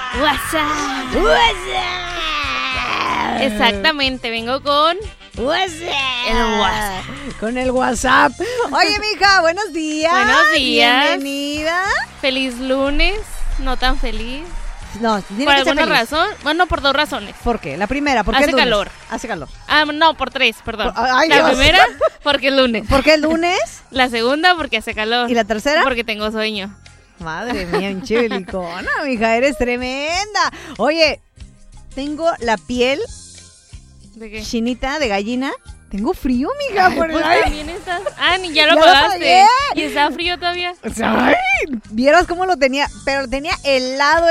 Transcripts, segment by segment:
WhatsApp. WhatsApp. Exactamente, vengo con WhatsApp. el WhatsApp. Con el WhatsApp. Oye, mija, buenos días. Buenos días. Bienvenida. Feliz lunes, no tan feliz. No, tiene ¿Por que ser alguna feliz. razón? Bueno, por dos razones. ¿Por qué? La primera, porque Hace es lunes. calor. Hace calor. No, por tres, perdón. Ay, La Dios. primera, porque es lunes. ¿Por qué el lunes? La segunda, porque hace calor. ¿Y la tercera? Porque tengo sueño. Madre mía, un chivilicona, mija, eres tremenda. Oye, tengo la piel ¿De qué? chinita de gallina. Tengo frío, mija, por el Pues aire. también estás. Ni ya lo Ya lo pagaste. pagué. ¿Y está frío todavía? Ay, vieras cómo lo tenía, pero lo tenía helado.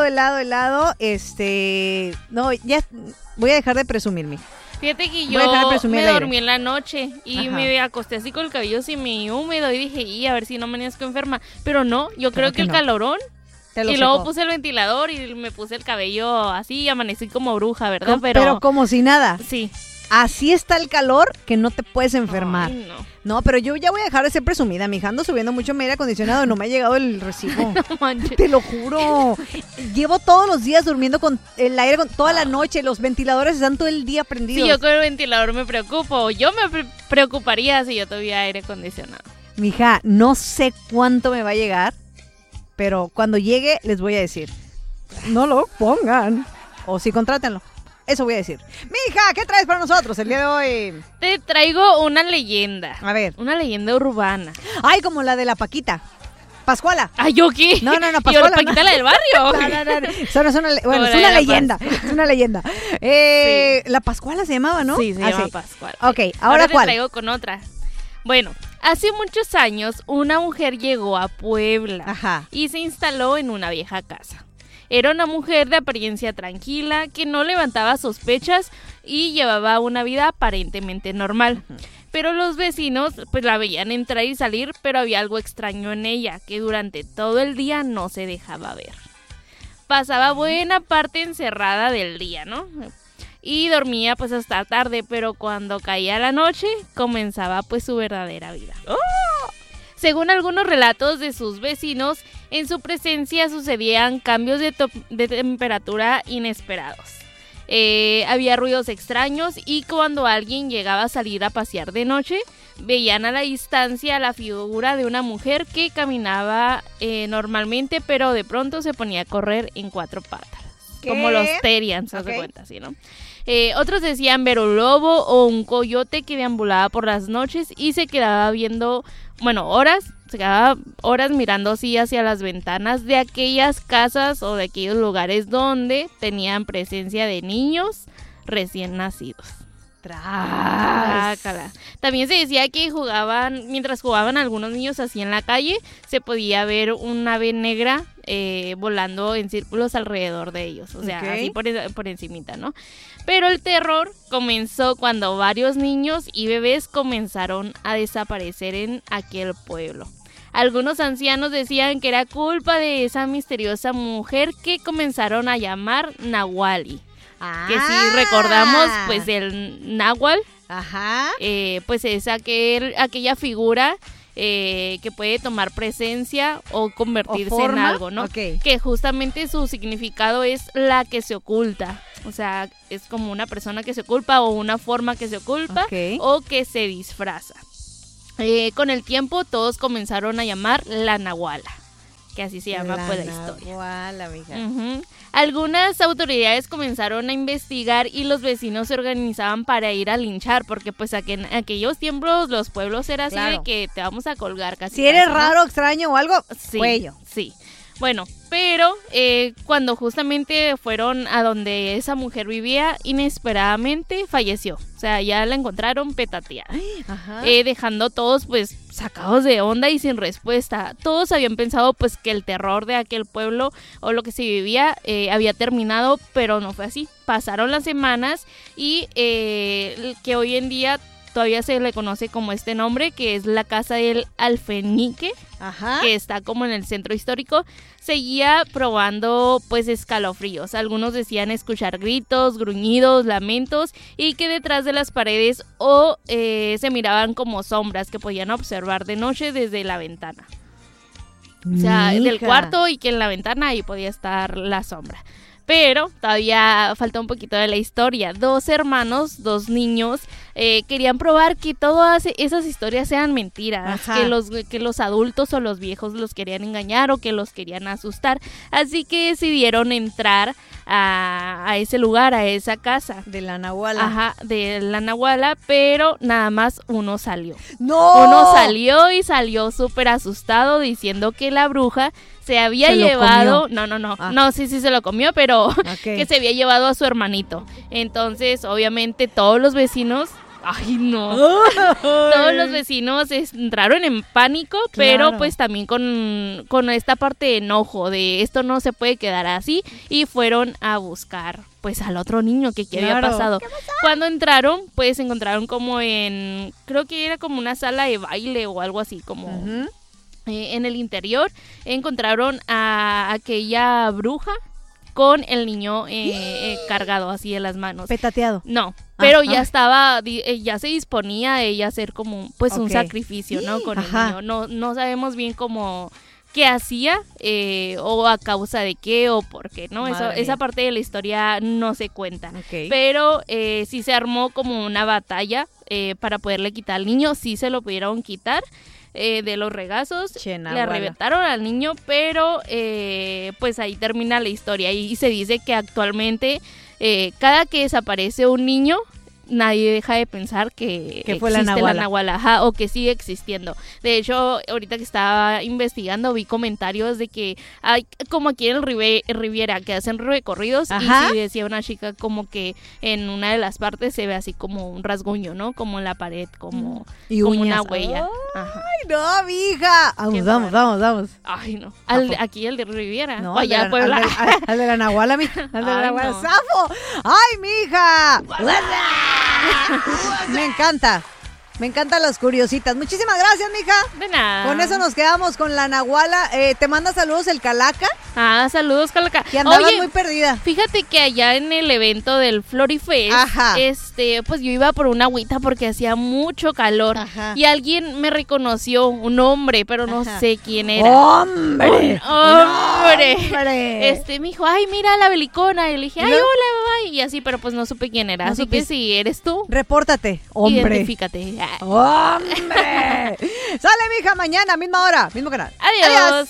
No, ya voy a dejar de presumir, mija. Fíjate que Voy a dejar de yo presumir me el aire. dormí en la noche y Ajá. me acosté así con el cabello semi-húmedo y dije, a ver si no me amanezco enferma. Pero no, yo creo que el no. calorón. Te lo Y luego secó. puse el ventilador y me puse el cabello así y amanecí como bruja, ¿verdad? Pero como si nada. Sí. Así está el calor que no te puedes enfermar. Ay, no. No, pero yo ya voy a dejar de ser presumida, mija. Ando subiendo mucho mi aire acondicionado y no me ha llegado el recibo. No manches. Te lo juro. Llevo todos los días durmiendo con el aire toda la noche. Los ventiladores están todo el día prendidos. Si yo con el ventilador me preocupo, yo me preocuparía si yo tuviera aire acondicionado. Mija, no sé cuánto me va a llegar, pero cuando llegue les voy a decir. No lo pongan. O sí, contrátenlo. Eso voy a decir. Mija, ¿qué traes para nosotros el día de hoy? Te traigo una leyenda. A ver. Una leyenda urbana. Ay, como la de la Paquita. Pascuala. ¿Ay, yo qué? No, ¿Yo Pascuala, la Paquita, no. la del barrio? No. Eso no es una bueno, Como es la una de La leyenda. Paz. Es una leyenda. Sí. La Pascuala se llamaba, ¿no? Sí, se Ah, llama Pascual. Ok, ahora te ¿cuál? traigo con otra. Bueno, hace muchos años una mujer llegó a Puebla Ajá. y se instaló en una vieja casa. Era una mujer de apariencia tranquila que no levantaba sospechas y llevaba una vida aparentemente normal. Pero los vecinos pues la veían entrar y salir, pero había algo extraño en ella, que durante todo el día no se dejaba ver. Pasaba buena parte encerrada del día, ¿no? Y dormía pues hasta tarde, pero cuando caía la noche comenzaba pues su verdadera vida. Según algunos relatos de sus vecinos, en su presencia sucedían cambios de temperatura inesperados. Había ruidos extraños y cuando alguien llegaba a salir a pasear de noche, veían a la distancia la figura de una mujer que caminaba normalmente, pero de pronto se ponía a correr en cuatro patas. ¿Qué? Como los Terians, se Ok. hace cuenta, ¿sí, no? Otros decían ver un lobo o un coyote que deambulaba por las noches y se quedaba viendo, se quedaba horas mirando así hacia las ventanas de aquellas casas o de aquellos lugares donde tenían presencia de niños recién nacidos. Trácala. También se decía que mientras jugaban algunos niños así en la calle, se podía ver un ave negra volando en círculos alrededor de ellos, o sea, Ok. así por encimita, ¿no? Pero el terror comenzó cuando varios niños y bebés comenzaron a desaparecer en aquel pueblo. Algunos ancianos decían que era culpa de esa misteriosa mujer que comenzaron a llamar Nahuali. Que si recordamos, pues el náhuatl, Ajá. pues es aquella figura que puede tomar presencia o convertirse ¿O forma? en algo, ¿no? Ok. Que justamente su significado es la que se oculta. O sea, es como una persona que se oculta o una forma que se oculta Ok. o que se disfraza. Con el tiempo todos comenzaron a llamar la Nahuala, que así se llama pues la historia. Nahuala, mija. Ujú. Algunas autoridades comenzaron a investigar y los vecinos se organizaban para ir a linchar, porque pues en aquellos tiempos los pueblos era así Claro. de que te vamos a colgar casi. Si eres casi, ¿no? raro, extraño o algo, Sí, cuello. sí. Bueno, pero cuando justamente fueron a donde esa mujer vivía, inesperadamente falleció. O sea, ya la encontraron petateada. Ajá. Dejando todos pues sacados de onda y sin respuesta. Todos habían pensado pues que el terror de aquel pueblo o lo que se vivía había terminado, pero no fue así. Pasaron las semanas y que hoy en día todavía se le conoce como este nombre, que es la Casa del Alfeñique, Ajá. que está como en el centro histórico, seguía probando pues escalofríos. Algunos decían escuchar gritos, gruñidos, lamentos y que detrás de las paredes se miraban como sombras que podían observar de noche desde la ventana. O sea, del Mija. cuarto, y que en la ventana ahí podía estar la sombra. Pero todavía falta un poquito de la historia. 2 hermanos, 2 niños, querían probar que todas esas historias sean mentiras, Ajá. que los adultos o los viejos los querían engañar o que los querían asustar. Así que decidieron entrar a ese lugar, a esa casa. De la Nahuala. Ajá, de la Nahuala, pero nada más uno salió. ¡No! Uno salió y salió súper asustado diciendo que la bruja se había Se lo llevado... comió. No. Ah. No, sí se lo comió, pero Ok. que se había llevado a su hermanito. Entonces, obviamente, todos los vecinos... ¡Ay, no! Todos los vecinos entraron en pánico, pero Claro. pues también con esta parte de enojo, de esto no se puede quedar así, y fueron a buscar pues al otro niño que qué había Claro. pasado. Cuando entraron, pues se encontraron como en, creo que era como una sala de baile o algo así, como Ujú. en el interior, encontraron a aquella bruja con el niño cargado así en las manos. Petateado. No, pero ya ah. estaba, ya se disponía a ella a hacer como pues un Ok. sacrificio, ¿no? Con Ajá. el niño. No sabemos bien cómo qué hacía o a causa de qué o por qué, ¿no? Madre Esa mía. parte de la historia no se cuenta. Ok. Pero sí se armó como una batalla para poderle quitar al niño. Sí se lo pudieron quitar de los regazos. Che, Le Nahuala. arrebataron al niño, pero pues ahí termina la historia. Y se dice que actualmente cada que desaparece un niño, nadie deja de pensar que fue la existe Nahuala. Nahuala, ajá, o que sigue existiendo. De hecho, ahorita que estaba investigando vi comentarios de que hay como aquí en el Riviera que hacen recorridos, Ajá. y sí decía una chica como que en una de las partes se ve así como un rasguño, ¿no? Como en la pared, como, Y como uñas. una huella. Ajá. ¡Ay, no, mija! Qué Vamos. Ay, no. Zafo. Aquí el de Riviera. No, o allá en Puebla. al de la Nahuala, mija. Al de la Ay, Nahuala. no. ¡Zafo! ¡Ay, mija! Me encanta. Me encantan las curiositas. Muchísimas gracias, mija. De nada. Con eso nos quedamos con la Nahuala. Te manda saludos el Calaca, Saludos, Calaca. que andaba Oye, muy perdida. fíjate que allá en el evento del Florifest, Ajá. pues yo iba por una agüita porque hacía mucho calor. Ajá. Y alguien me reconoció, un hombre, pero no Ajá. sé quién era. ¡Hombre! ¡Hombre! ¡Hombre! Me dijo, ay, mira la belicona. Y le dije, ay, ¿Y luego? hola, mamá. Y así, pero pues no supe quién era. No Así supiste. que si eres tú, Repórtate, hombre. identifícate. ¡Hombre! Sale, mija, mañana, misma hora, mismo canal. Adiós.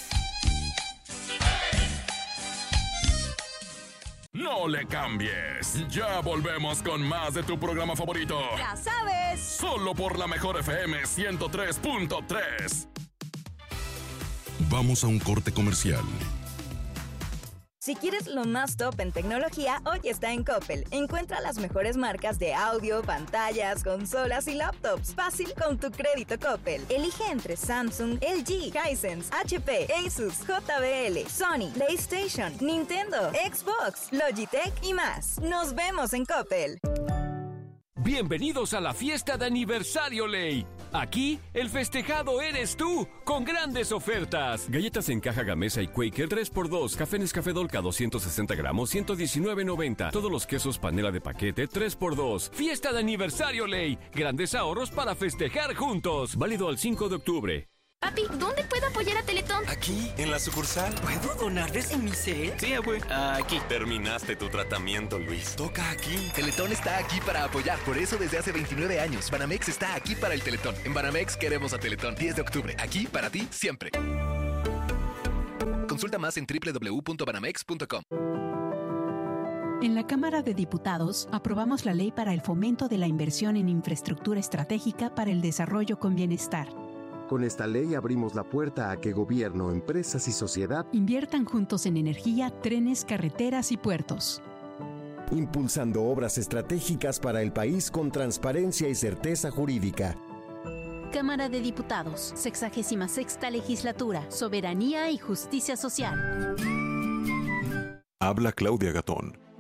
No le cambies. Ya volvemos con más de tu programa favorito. Ya sabes. Solo por la mejor FM 103.3. Vamos a un corte comercial. Si quieres lo más top en tecnología, hoy está en Coppel. Encuentra las mejores marcas de audio, pantallas, consolas y laptops. Fácil con tu crédito Coppel. Elige entre Samsung, LG, Hisense, HP, Asus, JBL, Sony, PlayStation, Nintendo, Xbox, Logitech y más. Nos vemos en Coppel. Bienvenidos a la fiesta de aniversario Ley. Aquí, el festejado eres tú, con grandes ofertas. Galletas en caja Gamesa y Quaker 3x2. Café Nescafé Dolca 260 gramos, 119.90. Todos los quesos panela de paquete 3x2. Fiesta de aniversario Ley. Grandes ahorros para festejar juntos. Válido al 5 de octubre. Papi, ¿dónde puedo apoyar a Teletón? ¿Aquí? ¿En la sucursal? ¿Puedo donar desde mi cel? Sí, abue. Aquí. Terminaste tu tratamiento, Luis. Toca aquí. Teletón está aquí para apoyar. Por eso desde hace 29 años, Banamex está aquí para el Teletón. En Banamex queremos a Teletón. 10 de octubre. Aquí para ti, siempre. Consulta más en www.banamex.com. En la Cámara de Diputados aprobamos la Ley para el Fomento de la Inversión en Infraestructura Estratégica para el Desarrollo con Bienestar. Con esta ley abrimos la puerta a que gobierno, empresas y sociedad Inviertan juntos en energía, trenes, carreteras y puertos. impulsando obras estratégicas para el país con transparencia y certeza jurídica. Cámara de Diputados, 66ª Legislatura, Soberanía y Justicia Social. Habla Claudia Gatón.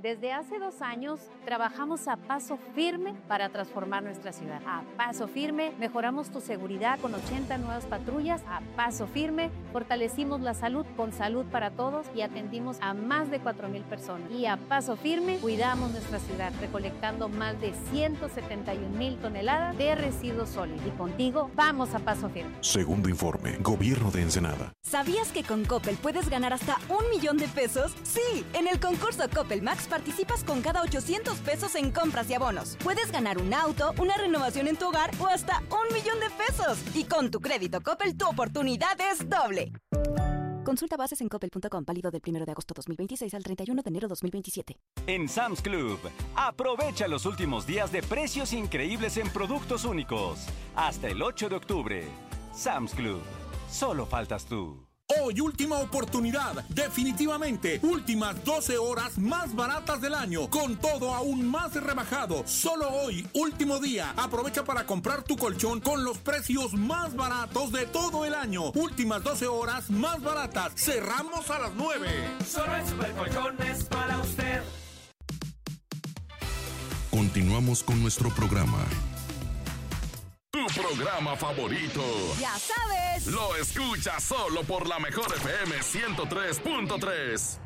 Desde hace 2 años trabajamos a paso firme para transformar nuestra ciudad. A paso firme mejoramos tu seguridad con 80 nuevas patrullas. A paso firme fortalecimos la salud con Salud para Todos y atendimos a más de 4,000 personas. Y a paso firme cuidamos nuestra ciudad recolectando más de 171,000 toneladas de residuos sólidos. Y contigo vamos a paso firme. Segundo informe, Gobierno de Ensenada. ¿Sabías que con Coppel puedes ganar hasta 1,000,000 de pesos? Sí, en el concurso Coppel Max participas con cada 800 pesos en compras y abonos. Puedes ganar un auto, una renovación en tu hogar o hasta 1,000,000 de pesos. Y con tu crédito Coppel, tu oportunidad es doble. Consulta bases en coppel.com, válido del 1 de agosto 2026 al 31 de enero 2027. En Sam's Club, aprovecha los últimos días de precios increíbles en productos únicos. Hasta el 8 de octubre. Sam's Club, solo faltas tú. Hoy última oportunidad, definitivamente, últimas 12 horas más baratas del año, con todo aún más rebajado. Solo hoy, último día, aprovecha para comprar tu colchón con los precios más baratos de todo el año. Últimas 12 horas más baratas, cerramos a las 9. Solo en Supercolchones para usted. Continuamos con nuestro programa. Tu programa favorito. Ya sabes. Lo escuchas solo por la mejor FM 103.3.